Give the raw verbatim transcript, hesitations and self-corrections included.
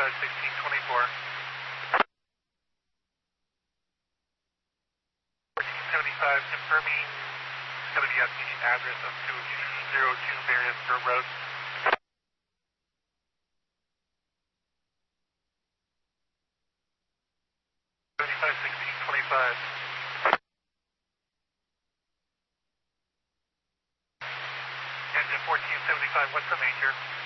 seventy-five sixteen twenty-four. fourteen seventy-five confirming it's going to be asking the address of two oh two Marion Dirt Road. seventy-five sixteen twenty-five. Engine fourteen seventy-five, what's the major?